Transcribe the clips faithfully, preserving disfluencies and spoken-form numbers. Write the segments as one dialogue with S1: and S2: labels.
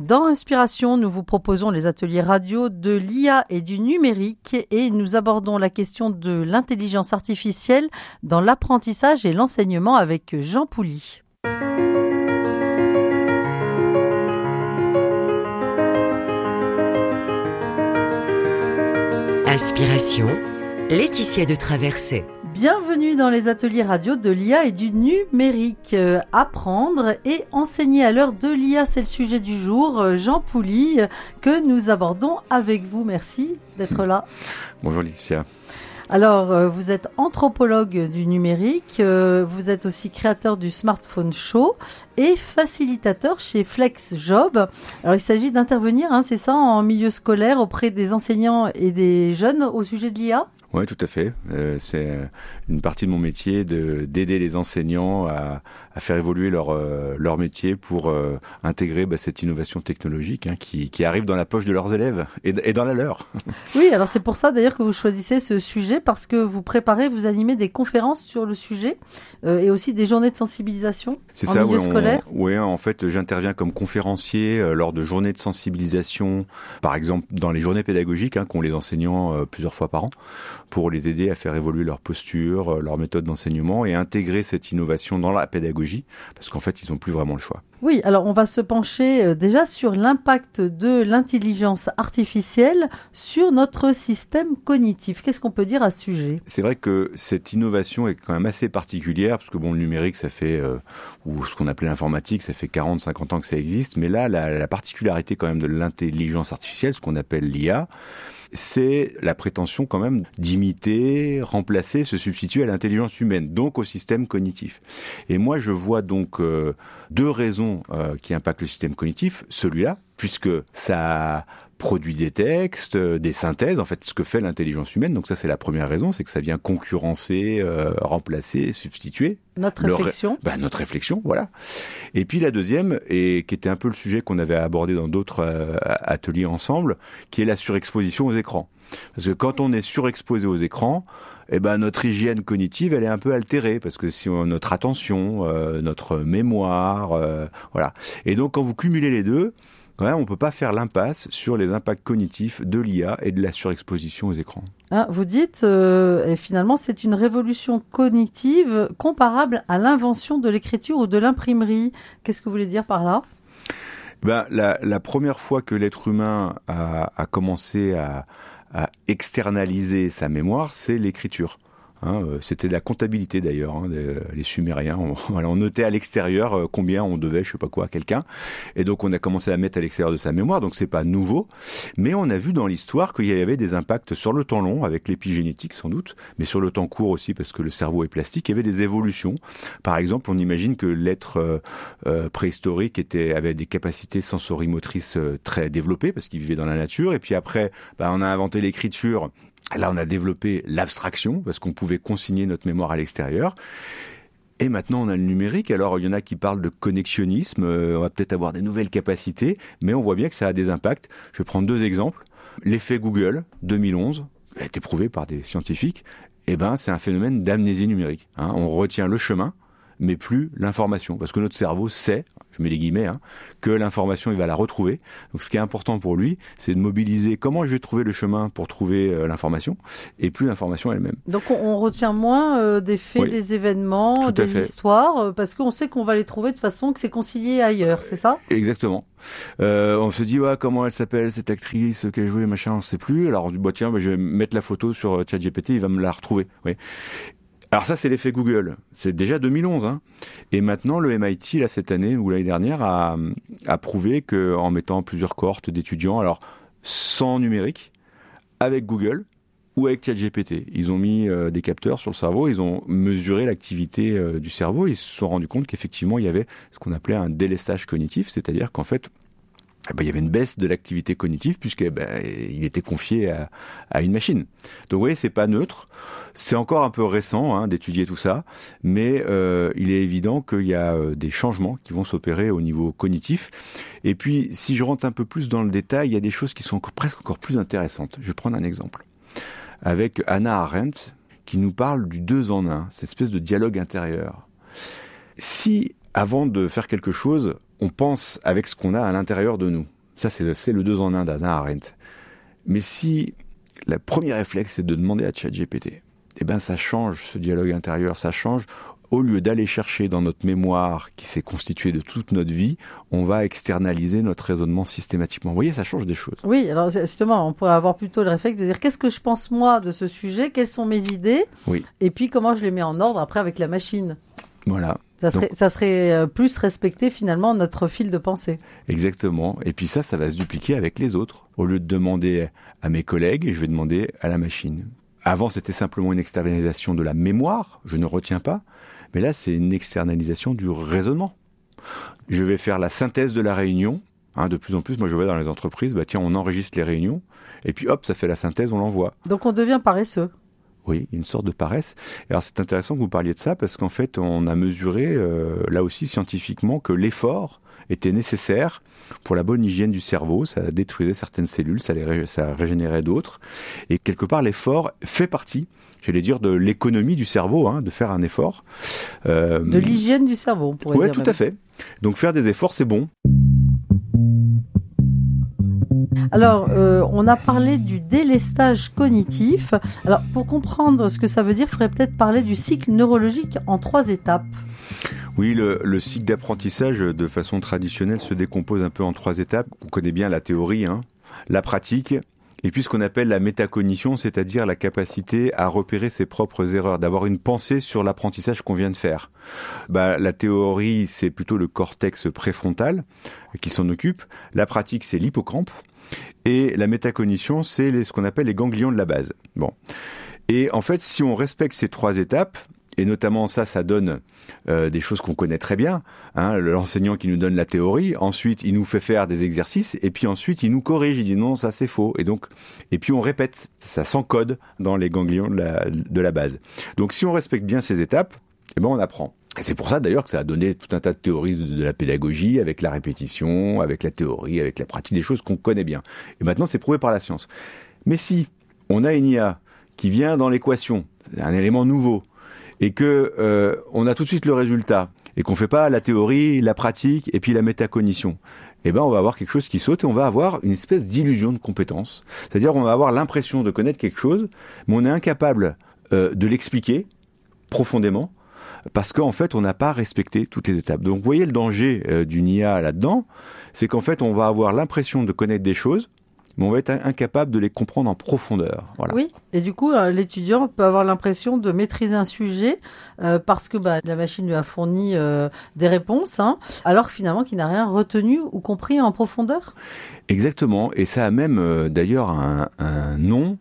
S1: Dans Inspiration, nous vous proposons les ateliers radio de l'I A et du numérique et nous abordons la question de l'intelligence artificielle dans l'apprentissage et l'enseignement avec Jean Pouly.
S2: Inspiration, Laetitia de Traversée.
S1: Bienvenue dans les ateliers radio de l'I A et du numérique. Euh, apprendre et enseigner à l'heure de l'I A, c'est le sujet du jour. Euh, Jean Pouly, euh, que nous abordons avec vous. Merci d'être là.
S3: Bonjour Laetitia.
S1: Alors, euh, vous êtes anthropologue du numérique, euh, vous êtes aussi créateur du Smartphone Show et facilitateur chez FlexJob. Alors, il s'agit d'intervenir, hein, c'est ça, en milieu scolaire auprès des enseignants et des jeunes au sujet de l'I A ?
S3: Oui, tout à fait. Euh, c'est une partie de mon métier de, d'aider les enseignants à, à faire évoluer leur, euh, leur métier pour euh, intégrer bah, cette innovation technologique hein, qui, qui arrive dans la poche de leurs élèves et, et dans la leur.
S1: Oui, alors c'est pour ça d'ailleurs que vous choisissez ce sujet parce que vous préparez, vous animez des conférences sur le sujet euh, et aussi des journées de sensibilisation
S3: c'est
S1: en
S3: ça,
S1: milieu
S3: ouais,
S1: scolaire.
S3: Oui, en fait, j'interviens comme conférencier euh, lors de journées de sensibilisation, par exemple dans les journées pédagogiques hein, qu'ont les enseignants euh, plusieurs fois par an, pour les aider à faire évoluer leur posture, leur méthode d'enseignement et intégrer cette innovation dans la pédagogie, parce qu'en fait, ils n'ont plus vraiment le choix.
S1: Oui, alors on va se pencher déjà sur l'impact de l'intelligence artificielle sur notre système cognitif. Qu'est-ce qu'on peut dire à ce sujet ?
S3: C'est vrai que cette innovation est quand même assez particulière, parce que bon, le numérique, ça fait, euh, ou ce qu'on appelait l'informatique, ça fait quarante, cinquante ans que ça existe, mais là, la, la particularité quand même de l'intelligence artificielle, ce qu'on appelle l'I A, c'est la prétention quand même d'imiter, remplacer, se substituer à l'intelligence humaine, donc au système cognitif. Et moi, je vois donc euh, deux raisons euh, qui impactent le système cognitif. Celui-là, puisque ça produit des textes, euh, des synthèses, en fait, ce que fait l'intelligence humaine. Donc ça, c'est la première raison, c'est que ça vient concurrencer, euh, remplacer, substituer.
S1: Notre réflexion.
S3: Ré... Ben, notre réflexion, voilà. Et puis la deuxième, et qui était un peu le sujet qu'on avait abordé dans d'autres euh, ateliers ensemble, qui est la surexposition aux écrans. Parce que quand on est surexposé aux écrans, eh ben notre hygiène cognitive, elle est un peu altérée, parce que si on, notre attention, euh, notre mémoire, euh, voilà. Et donc quand vous cumulez les deux, ouais, on ne peut pas faire l'impasse sur les impacts cognitifs de l'I A et de la surexposition aux écrans.
S1: Ah, vous dites, euh, et finalement, c'est une révolution cognitive comparable à l'invention de l'écriture ou de l'imprimerie. Qu'est-ce que vous voulez dire par là ?
S3: Ben, la, la première fois que l'être humain a, a commencé à, à externaliser sa mémoire, c'est l'écriture. Hein, c'était de la comptabilité d'ailleurs, hein, des, les Sumériens, on, voilà, on notait à l'extérieur euh, combien on devait, je sais pas quoi, à quelqu'un, et donc on a commencé à mettre à l'extérieur de sa mémoire, donc c'est pas nouveau, mais on a vu dans l'histoire qu'il y avait des impacts sur le temps long, avec l'épigénétique sans doute, mais sur le temps court aussi, parce que le cerveau est plastique, il y avait des évolutions. Par exemple, on imagine que l'être euh, euh, préhistorique était, avait des capacités sensorimotrices euh, très développées, parce qu'il vivait dans la nature, et puis après, bah, on a inventé l'écriture. Là, on a développé l'abstraction, parce qu'on pouvait consigner notre mémoire à l'extérieur. Et maintenant, on a le numérique. Alors, il y en a qui parlent de connexionnisme. Euh, on va peut-être avoir des nouvelles capacités, mais on voit bien que ça a des impacts. Je vais prendre deux exemples. L'effet Google, deux mille onze, a été prouvé par des scientifiques. Eh ben, c'est un phénomène d'amnésie numérique. Hein. On retient le chemin, mais plus l'information. Parce que notre cerveau sait, je mets les guillemets, hein, que l'information, il va la retrouver. Donc ce qui est important pour lui, c'est de mobiliser comment je vais trouver le chemin pour trouver euh, l'information, et plus l'information elle-même.
S1: Donc on, on retient moins euh, des faits, oui, des événements, des fait. histoires, euh, parce qu'on sait qu'on va les trouver de façon que c'est concilié ailleurs, c'est ça ?
S3: Exactement. Euh, on se dit, ouais, comment elle s'appelle, cette actrice qui a joué, machin, on ne sait plus. Alors on dit, bah, tiens, bah, je vais mettre la photo sur ChatGPT, il va me la retrouver. Oui. Alors ça, c'est l'effet Google. C'est déjà deux mille onze. Hein. Et maintenant, le M I T, là, cette année ou l'année dernière, a, a prouvé qu'en mettant plusieurs cohortes d'étudiants, alors sans numérique, avec Google ou avec ChatGPT, ils ont mis euh, des capteurs sur le cerveau, ils ont mesuré l'activité euh, du cerveau, et ils se sont rendus compte qu'effectivement, il y avait ce qu'on appelait un délestage cognitif, c'est-à-dire qu'en fait, eh ben, il y avait une baisse de l'activité cognitive puisqu'il ben, était confié à, à une machine. Donc vous voyez, c'est pas neutre. C'est encore un peu récent hein, d'étudier tout ça, mais euh, il est évident qu'il y a euh, des changements qui vont s'opérer au niveau cognitif. Et puis, si je rentre un peu plus dans le détail, il y a des choses qui sont encore, presque encore plus intéressantes. Je vais prendre un exemple. Avec Hannah Arendt, qui nous parle du deux en un, cette espèce de dialogue intérieur. Si, avant de faire quelque chose, on pense avec ce qu'on a à l'intérieur de nous, Ça, c'est le, c'est le deux en un d'Hannah Arendt. Mais si le premier réflexe, c'est de demander à ChatGPT, eh ben, ça change ce dialogue intérieur, ça change. Au lieu d'aller chercher dans notre mémoire qui s'est constituée de toute notre vie, on va externaliser notre raisonnement systématiquement. Vous voyez, ça change des choses.
S1: Oui, alors justement, on pourrait avoir plutôt le réflexe de dire qu'est-ce que je pense moi de ce sujet, quelles sont mes idées,
S3: oui.
S1: Et puis comment je les mets en ordre après avec la machine.
S3: Voilà.
S1: Ça serait, Donc, ça serait plus respecter finalement notre fil de pensée.
S3: Exactement. Et puis ça, ça va se dupliquer avec les autres. Au lieu de demander à mes collègues, je vais demander à la machine. Avant, c'était simplement une externalisation de la mémoire, je ne retiens pas. Mais là, c'est une externalisation du raisonnement. Je vais faire la synthèse de la réunion. Hein, de plus en plus, moi je vais dans les entreprises, bah tiens, on enregistre les réunions, et puis hop, ça fait la synthèse, on l'envoie.
S1: Donc on devient paresseux.
S3: Oui, une sorte de paresse. Et alors c'est intéressant que vous parliez de ça, parce qu'en fait, on a mesuré, euh, là aussi scientifiquement, que l'effort était nécessaire pour la bonne hygiène du cerveau. Ça détruisait certaines cellules, ça, les ré... ça régénérait d'autres. Et quelque part, l'effort fait partie, j'allais dire, de l'économie du cerveau, hein, de faire un effort.
S1: Euh... De l'hygiène du cerveau, on pourrait
S3: ouais,
S1: dire.
S3: Oui, tout
S1: même.
S3: à fait. Donc faire des efforts, c'est bon.
S1: Alors, euh, on a parlé du délestage cognitif. Alors, pour comprendre ce que ça veut dire, il faudrait peut-être parler du cycle neurologique en trois étapes.
S3: Oui, le, le cycle d'apprentissage, de façon traditionnelle, se décompose un peu en trois étapes. On connaît bien la théorie, hein, la pratique, et puis ce qu'on appelle la métacognition, c'est-à-dire la capacité à repérer ses propres erreurs, d'avoir une pensée sur l'apprentissage qu'on vient de faire. Bah, la théorie, c'est plutôt le cortex préfrontal qui s'en occupe. La pratique, c'est l'hippocampe. Et la métacognition, c'est les, ce qu'on appelle les ganglions de la base. Bon. Et en fait, si on respecte ces trois étapes, et notamment ça, ça donne euh, des choses qu'on connaît très bien, hein, l'enseignant qui nous donne la théorie, ensuite il nous fait faire des exercices, et puis ensuite il nous corrige, il dit non, ça c'est faux, et donc et puis on répète, ça s'encode dans les ganglions de la, de la base. Donc si on respecte bien ces étapes, eh ben on apprend. Et c'est pour ça d'ailleurs que ça a donné tout un tas de théories de la pédagogie, avec la répétition, avec la théorie, avec la pratique, des choses qu'on connaît bien. Et maintenant c'est prouvé par la science. Mais si on a une I A qui vient dans l'équation, un élément nouveau, et que euh, on a tout de suite le résultat, et qu'on fait pas la théorie, la pratique, et puis la métacognition, eh ben on va avoir quelque chose qui saute, et on va avoir une espèce d'illusion de compétence. C'est-à-dire on va avoir l'impression de connaître quelque chose, mais on est incapable euh, de l'expliquer profondément, parce qu'en fait on n'a pas respecté toutes les étapes. Donc vous voyez le danger euh, d'une I A là-dedans, c'est qu'en fait on va avoir l'impression de connaître des choses, mais on va être incapable de les comprendre en profondeur. Voilà.
S1: Oui, et du coup, euh, l'étudiant peut avoir l'impression de maîtriser un sujet euh, parce que bah, la machine lui a fourni euh, des réponses, hein, alors finalement qu'il n'a rien retenu ou compris en profondeur.
S3: Exactement, et ça a même euh, d'ailleurs un, un nom,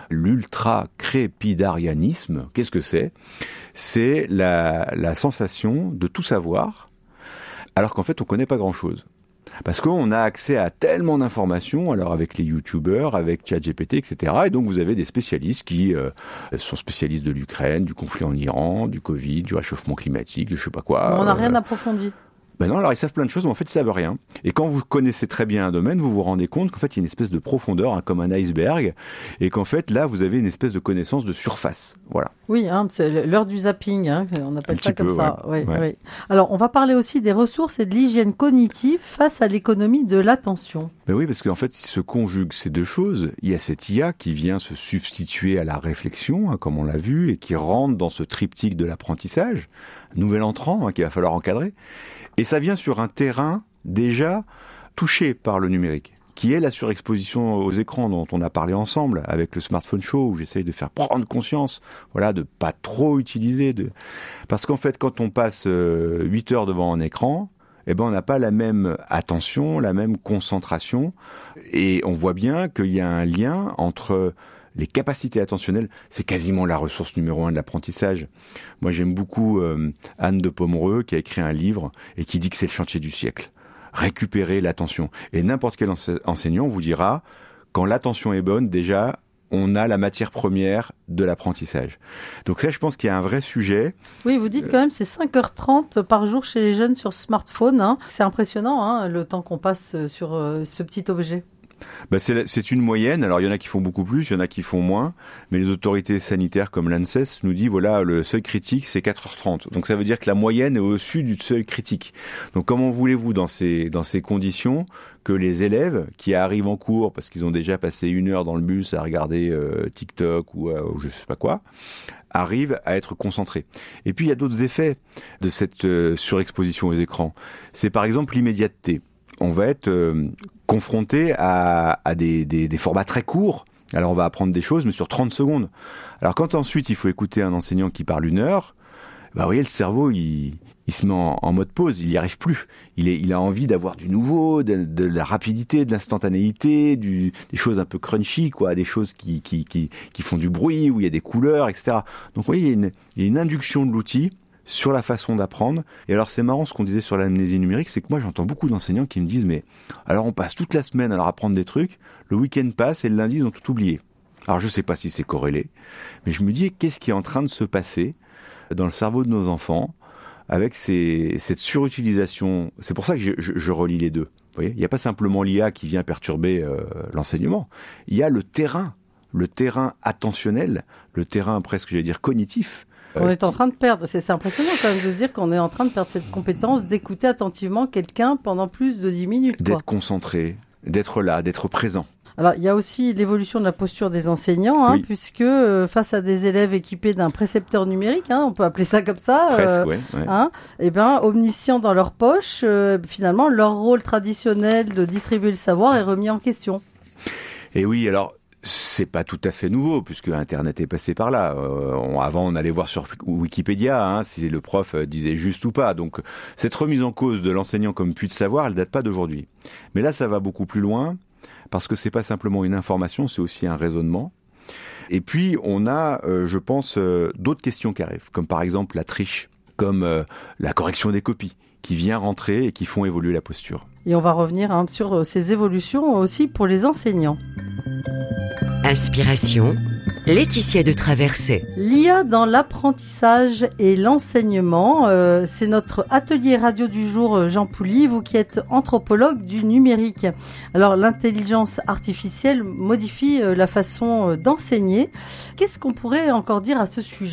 S3: l'ultra-crépidarianisme. Qu'est-ce que c'est ? C'est la, la sensation de tout savoir, alors qu'en fait on ne connaît pas grand-chose. Parce qu'on a accès à tellement d'informations, alors avec les youtubeurs, avec ChatGPT, et cetera. Et donc vous avez des spécialistes qui euh, sont spécialistes de l'Ukraine, du conflit en Iran, du Covid, du réchauffement climatique, de je sais pas quoi.
S1: On n'a
S3: euh,
S1: rien approfondi.
S3: Ben non, alors ils savent plein de choses, mais en fait ils savent rien. Et quand vous connaissez très bien un domaine, vous vous rendez compte qu'en fait il y a une espèce de profondeur, hein, comme un iceberg, et qu'en fait là vous avez une espèce de connaissance de surface. Voilà.
S1: Oui, hein, c'est l'heure du zapping, hein, on appelle
S3: un
S1: ça comme
S3: peu,
S1: ça.
S3: Ouais.
S1: Oui,
S3: Ouais.
S1: oui. Alors on va parler aussi des ressources et de l'hygiène cognitive face à l'économie de l'attention.
S3: Ben oui, parce qu'en fait il se conjugue ces deux choses. Il y a cette I A qui vient se substituer à la réflexion, hein, comme on l'a vu, et qui rentre dans ce triptyque de l'apprentissage, nouvel entrant hein, qu'il va falloir encadrer. Et ça vient sur un terrain déjà touché par le numérique, qui est la surexposition aux écrans dont on a parlé ensemble avec le smartphone show, où j'essaye de faire prendre conscience, voilà, de pas trop utiliser. De... Parce qu'en fait, quand on passe euh, huit heures devant un écran, eh ben, on n'a pas la même attention, la même concentration. Et on voit bien qu'il y a un lien entre... les capacités attentionnelles, c'est quasiment la ressource numéro un de l'apprentissage. Moi, j'aime beaucoup euh, Anne de Pomereux, qui a écrit un livre et qui dit que c'est le chantier du siècle. Récupérer l'attention. Et n'importe quel ense- enseignant vous dira, quand l'attention est bonne, déjà, on a la matière première de l'apprentissage. Donc ça, je pense qu'il y a un vrai sujet.
S1: Oui, vous dites quand même c'est cinq heures trente par jour chez les jeunes sur smartphone. Hein. C'est impressionnant, hein, le temps qu'on passe sur euh, ce petit objet.
S3: Bah c'est, c'est une moyenne. Alors il y en a qui font beaucoup plus, il y en a qui font moins. Mais les autorités sanitaires comme l'ANSES nous disent voilà, le seuil critique c'est quatre heures trente. Donc ça veut dire que la moyenne est au-dessus du seuil critique. Donc comment voulez-vous dans ces dans ces conditions que les élèves qui arrivent en cours parce qu'ils ont déjà passé une heure dans le bus à regarder euh, TikTok ou, euh, ou je sais pas quoi, arrivent à être concentrés. Et puis il y a d'autres effets de cette euh, surexposition aux écrans. C'est par exemple l'immédiateté. On va être euh, confronté à, à des, des, des formats très courts. Alors on va apprendre des choses, mais sur trente secondes. Alors quand ensuite il faut écouter un enseignant qui parle une heure, bah vous voyez, le cerveau, il, il se met en, en mode pause, il n'y arrive plus. Il, est, il a envie d'avoir du nouveau, de, de la rapidité, de l'instantanéité, du, des choses un peu crunchy, quoi, des choses qui, qui, qui, qui font du bruit, où il y a des couleurs, et cetera. Donc vous voyez, il y a une, il y a une induction de l'outil sur la façon d'apprendre. Et alors c'est marrant ce qu'on disait sur l'amnésie numérique, c'est que moi j'entends beaucoup d'enseignants qui me disent mais alors on passe toute la semaine à leur apprendre des trucs, le week-end passe et le lundi ils ont tout oublié. Alors je sais pas si c'est corrélé, mais je me dis qu'est-ce qui est en train de se passer dans le cerveau de nos enfants avec ces, cette surutilisation. C'est pour ça que je, je, je relie les deux. Vous voyez, il n'y a pas simplement l'I A qui vient perturber euh, l'enseignement, il y a le terrain, le terrain attentionnel, le terrain presque j'allais dire cognitif.
S1: On est en train de perdre, c'est, c'est impressionnant quand même de se dire qu'on est en train de perdre cette compétence d'écouter attentivement quelqu'un pendant plus de dix minutes. Quoi.
S3: D'être concentré, d'être là, d'être présent.
S1: Alors, il y a aussi l'évolution de la posture des enseignants, hein,
S3: oui.
S1: puisque euh, face à des élèves équipés d'un précepteur numérique, hein, on peut appeler ça comme ça,
S3: Presque,
S1: euh,
S3: ouais, ouais.
S1: Hein, et ben, omniscient dans leur poche, euh, finalement, leur rôle traditionnel de distribuer le savoir est remis en question.
S3: Et oui, alors... c'est pas tout à fait nouveau puisque Internet est passé par là. Euh, on, avant, on allait voir sur Wikipédia hein, si le prof disait juste ou pas. Donc, cette remise en cause de l'enseignant comme puits de savoir, elle date pas d'aujourd'hui. Mais là, ça va beaucoup plus loin parce que c'est pas simplement une information, c'est aussi un raisonnement. Et puis, on a, euh, je pense, euh, d'autres questions qui arrivent, comme par exemple la triche, comme euh, la correction des copies, qui vient rentrer et qui font évoluer la posture.
S1: Et on va revenir hein, sur euh, ces évolutions aussi pour les enseignants.
S2: Inspiration, Laetitia de Traversée.
S1: L'I A dans l'apprentissage et l'enseignement, euh, c'est notre atelier radio du jour, Jean Pouly, vous qui êtes anthropologue du numérique. Alors l'intelligence artificielle modifie euh, la façon euh, d'enseigner. Qu'est-ce qu'on pourrait encore dire à ce sujet ?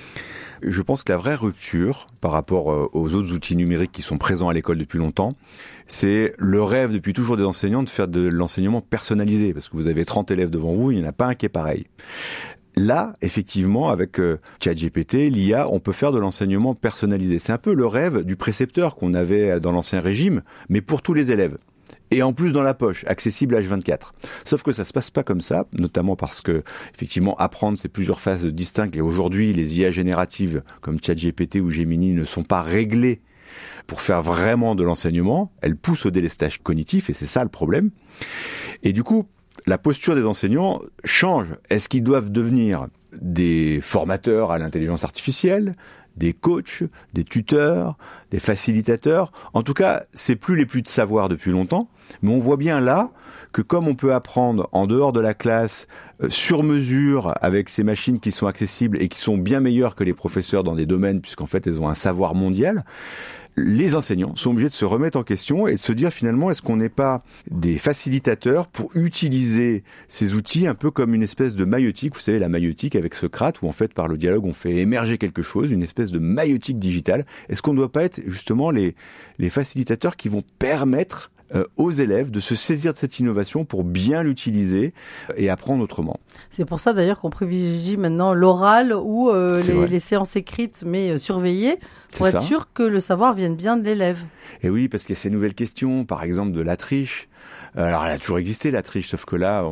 S3: Je pense que la vraie rupture par rapport aux autres outils numériques qui sont présents à l'école depuis longtemps, c'est le rêve depuis toujours des enseignants de faire de l'enseignement personnalisé, parce que vous avez trente élèves devant vous, il n'y en a pas un qui est pareil. Là, effectivement, avec euh, ChatGPT, l'I A, on peut faire de l'enseignement personnalisé. C'est un peu le rêve du précepteur qu'on avait dans l'ancien régime, mais pour tous les élèves. Et en plus dans la poche, accessible H vingt-quatre. Sauf que ça se passe pas comme ça, notamment parce que, effectivement, apprendre, c'est plusieurs phases distinctes. Et aujourd'hui, les I A génératives, comme ChatGPT ou Gemini, ne sont pas réglées pour faire vraiment de l'enseignement. Elles poussent au délestage cognitif, et c'est ça le problème. Et du coup, la posture des enseignants change. Est-ce qu'ils doivent devenir des formateurs à l'intelligence artificielle, des coachs, des tuteurs, des facilitateurs? En tout cas, c'est plus les plus de savoir depuis longtemps, mais on voit bien là que comme on peut apprendre en dehors de la classe, euh, sur mesure, avec ces machines qui sont accessibles et qui sont bien meilleures que les professeurs dans des domaines, puisqu'en fait elles ont un savoir mondial, les enseignants sont obligés de se remettre en question et de se dire finalement est-ce qu'on n'est pas des facilitateurs pour utiliser ces outils un peu comme une espèce de maïeutique, vous savez la maïeutique avec Socrate où en fait par le dialogue on fait émerger quelque chose, une espèce de maïeutique digitale. Est-ce qu'on ne doit pas être justement les, les facilitateurs qui vont permettre euh, aux élèves de se saisir de cette innovation pour bien l'utiliser et apprendre autrement?
S1: C'est pour ça d'ailleurs qu'on privilégie maintenant l'oral ou euh, les, les séances écrites mais euh, surveillées pour
S3: C'est
S1: être
S3: ça.
S1: sûr que le savoir vienne bien de l'élève.
S3: Et oui, parce qu'il y a ces nouvelles questions, par exemple de la triche. Alors, elle a toujours existé, la triche, sauf que là,